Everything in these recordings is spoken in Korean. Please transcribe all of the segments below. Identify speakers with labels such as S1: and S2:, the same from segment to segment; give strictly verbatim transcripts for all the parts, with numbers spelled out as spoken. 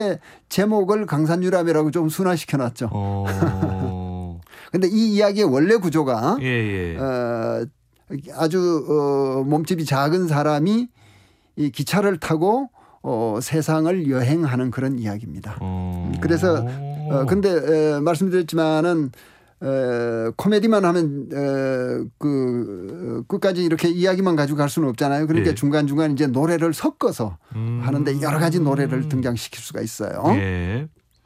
S1: 제목을 강산유람이라고 좀 순화시켜놨죠.
S2: 어.
S1: 근데 이 이야기의 원래 구조가
S2: 예, 예.
S1: 어, 아주 어, 몸집이 작은 사람이 이 기차를 타고 어, 세상을 여행하는 그런 이야기입니다.
S2: 어.
S1: 그래서 어, 근데 에, 말씀드렸지만은 에, 코미디만 하면 에, 그 끝까지 이렇게 이야기만 가지고 갈 수는 없잖아요. 그러니까
S2: 예.
S1: 중간 중간 이제 노래를 섞어서
S2: 음.
S1: 하는데 여러 가지 노래를 등장시킬 수가 있어요.
S2: 예.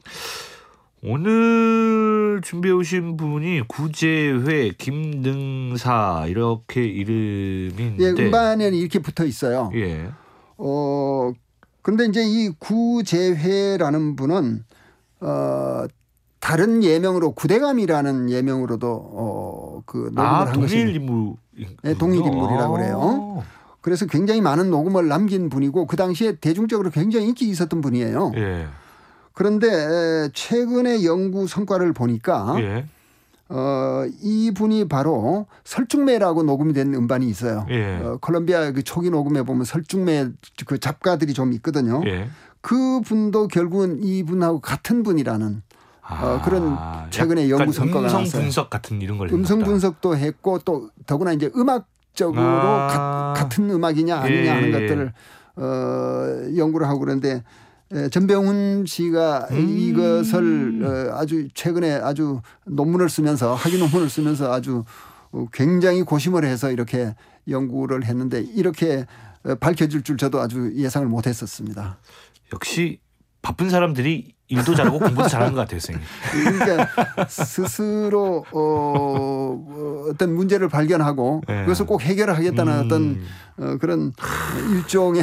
S2: 오늘 준비해 오신 분이 구재회, 김능사 이렇게 이름인데.
S1: 예, 음반에는 이렇게 붙어 있어요.
S2: 예.
S1: 어, 근데 이제 이 구재회라는 분은 어, 다른 예명으로 구대감이라는 예명으로도 어, 그 녹음을
S2: 아,
S1: 한
S2: 동일
S1: 것입니다.
S2: 인물.
S1: 네, 동일 인물이라고 그래요. 그래서 굉장히 많은 녹음을 남긴 분이고 그 당시에 대중적으로 굉장히 인기 있었던 분이에요.
S2: 예.
S1: 그런데 최근의 연구 성과를 보니까
S2: 예.
S1: 어, 이 분이 바로 설중매라고 녹음이 된 음반이 있어요.
S2: 예.
S1: 어, 콜롬비아 그 초기 녹음에 보면 설중매 그 작가들이 좀 있거든요.
S2: 예.
S1: 그 분도 결국은 이 분하고 같은 분이라는
S2: 아,
S1: 어, 그런 최근에 연구 성과가
S2: 음성
S1: 나왔어요.
S2: 분석 같은 이런 걸
S1: 음성
S2: 했나 보다.
S1: 분석도 했고 또 더구나 이제 음악적으로
S2: 아.
S1: 가, 같은 음악이냐 아니냐
S2: 예.
S1: 하는 것들을 어, 연구를 하고 그러는데 에, 전병훈 씨가
S2: 음.
S1: 이것을 어, 아주 최근에 아주 논문을 쓰면서 학위 논문을 쓰면서 아주 어, 굉장히 고심을 해서 이렇게 연구를 했는데 이렇게 어, 밝혀질 줄 저도 아주 예상을 못했었습니다.
S2: 역시 바쁜 사람들이 일도 잘하고 공부도 잘하는 것 같아요, 선생님.
S1: 그러니까 스스로 어, 어떤 문제를 발견하고
S2: 네.
S1: 그것을 꼭 해결하겠다는
S2: 음.
S1: 어떤 어, 그런 일종의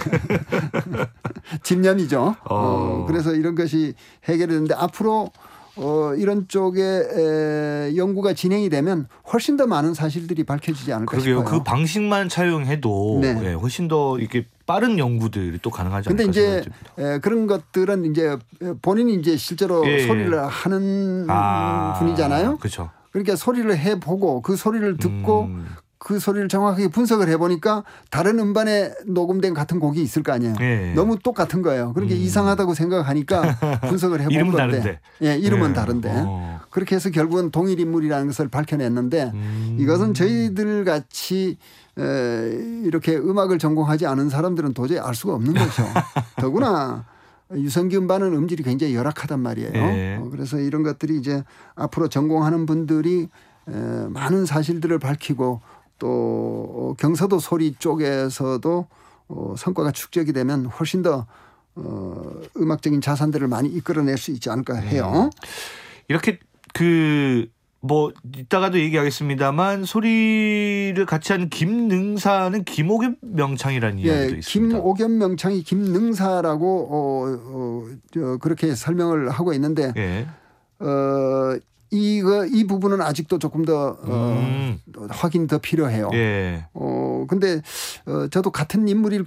S1: 집념이죠.
S2: 어.
S1: 어, 그래서 이런 것이 해결되는데 앞으로 어, 이런 쪽에 에, 연구가 진행이 되면 훨씬 더 많은 사실들이 밝혀지지 않을까
S2: 그러게요.
S1: 싶어요.
S2: 그 방식만 차용해도
S1: 네.
S2: 예, 훨씬 더 이렇게 빠른 연구들이 또 가능하지
S1: 근데
S2: 않을까
S1: 이제
S2: 생각됩니다.
S1: 에, 그런 것들은 이제 본인이 이제 실제로
S2: 예,
S1: 소리를
S2: 예.
S1: 하는
S2: 아,
S1: 분이잖아요.
S2: 그렇죠.
S1: 그러니까 소리를 해보고 그 소리를 듣고
S2: 음.
S1: 그 소리를 정확하게 분석을 해보니까 다른 음반에 녹음된 같은 곡이 있을 거 아니에요.
S2: 예.
S1: 너무 똑같은 거예요. 그러니까
S2: 음.
S1: 이상하다고 생각하니까 분석을 해본
S2: 이름은
S1: 건데.
S2: 다른데.
S1: 예, 이름은
S2: 예.
S1: 다른데.
S2: 어.
S1: 그렇게 해서 결국은 동일 인물이라는 것을 밝혀냈는데
S2: 음.
S1: 이것은 저희들 같이 에, 이렇게 음악을 전공하지 않은 사람들은 도저히 알 수가 없는 거죠. 더구나 유성기 음반은 음질이 굉장히 열악하단 말이에요.
S2: 예.
S1: 어, 그래서 이런 것들이 이제 앞으로 전공하는 분들이 에, 많은 사실들을 밝히고 또 경서도 소리 쪽에서도 어, 성과가 축적이 되면 훨씬 더 어, 음악적인 자산들을 많이 이끌어낼 수 있지 않을까 해요.
S2: 이렇게 그 뭐 이따가도 얘기하겠습니다만 소리를 같이 한 김능사는 김옥엽 명창이라는 이야기도
S1: 예,
S2: 있습니다.
S1: 김옥엽 명창이 김능사라고 어, 어, 저, 그렇게 설명을 하고 있는데
S2: 예.
S1: 어, 이거 이 부분은 아직도 조금 더 어,
S2: 음.
S1: 확인 더 필요해요.
S2: 예.
S1: 어, 근데 어, 저도 같은 인물일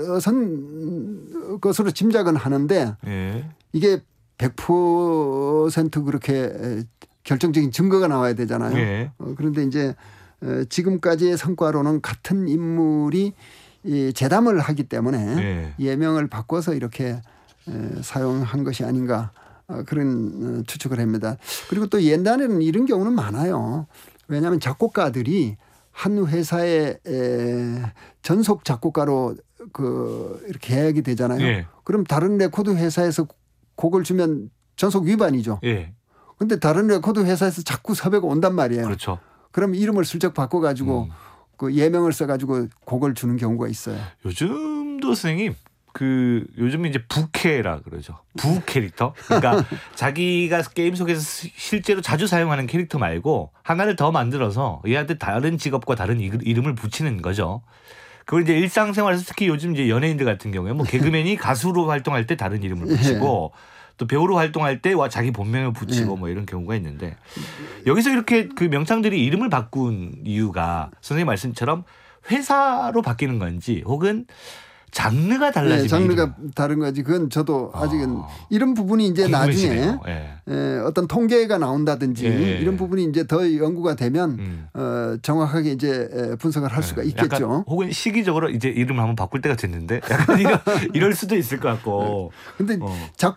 S1: 것은 것으로 짐작은 하는데
S2: 예.
S1: 이게 백 퍼센트 그렇게 결정적인 증거가 나와야 되잖아요.
S2: 예.
S1: 어, 그런데 이제 어, 지금까지의 성과로는 같은 인물이 이 재담을 하기 때문에
S2: 예.
S1: 예명을 바꿔서 이렇게 에, 사용한 것이 아닌가 어, 그런 어, 추측을 합니다. 그리고 또 옛날에는 이런 경우는 많아요. 왜냐하면 작곡가들이 한 회사의 에, 전속 작곡가로 그 이렇게 계약이 되잖아요.
S2: 예.
S1: 그럼 다른 레코드 회사에서 곡을 주면 전속 위반이죠.
S2: 예.
S1: 근데 다른 레코드 회사에서 자꾸 섭외가 온단 말이에요.
S2: 그렇죠.
S1: 그럼 이름을 슬쩍 바꿔가지고
S2: 음.
S1: 그 예명을 써가지고 곡을 주는 경우가 있어요.
S2: 요즘도 선생님 그 요즘 이제 부캐라 그러죠. 부 캐릭터. 그러니까 자기가 게임 속에서 실제로 자주 사용하는 캐릭터 말고 하나를 더 만들어서 얘한테 다른 직업과 다른 이름을 붙이는 거죠. 그걸 이제 일상생활에서 특히 요즘 이제 연예인들 같은 경우에 뭐 개그맨이 가수로 활동할 때 다른 이름을 붙이고 또 배우로 활동할 때 와 자기 본명을 붙이고 뭐 이런 경우가 있는데 여기서 이렇게 그 명창들이 이름을 바꾼 이유가 선생님 말씀처럼 회사로 바뀌는 건지 혹은 장르가 달라지는
S1: 네, 장르가 다른 거지. 그건 저도 아직은 아, 이런 부분이 이제 나중에 예. 에, 어떤 통계가 나온다든지 예. 이런 부분이 이제 더 연구가 되면 음. 어, 정확하게 이제 분석을 할 예. 수가 있겠죠.
S2: 혹은 시기적으로 이제 이름을 한번 바꿀 때가 됐는데 약간 이럴, 이럴 수도 있을 것 같고.
S1: 그런데
S2: 어.
S1: 자꾸